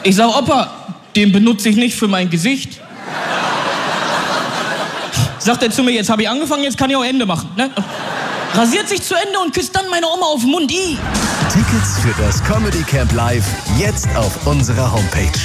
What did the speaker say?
Ich sag, Opa, den benutze ich nicht für mein Gesicht. Sagt er zu mir, jetzt habe ich angefangen, jetzt kann ich auch Ende machen. Ne? Rasiert sich zu Ende und küsst dann meine Oma auf den Mund. Tickets für das Comedy Camp Live jetzt auf unserer Homepage.